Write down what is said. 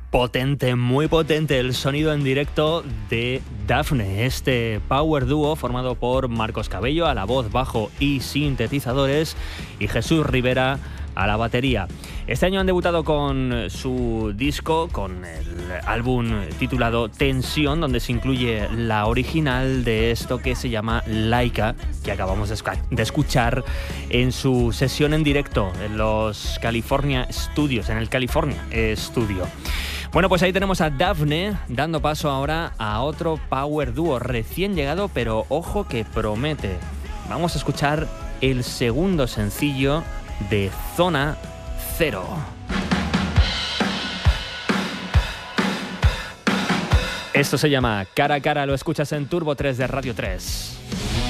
Potente, muy potente el sonido en directo de Dafne, este power dúo formado por Marcos Cabello a la voz, bajo y sintetizadores y Jesús Rivera a la batería. Este año han debutado con su disco, con el álbum titulado Tensión, donde se incluye la original de esto que se llama Laika, que acabamos de escuchar en su sesión en directo en los California Studios, en el California Studio. Bueno, pues ahí tenemos a Dafne dando paso ahora a otro power dúo recién llegado, pero ojo que promete. Vamos a escuchar el segundo sencillo de Zona Cero. Esto se llama Cara a Cara, lo escuchas en Turbo 3 de Radio 3.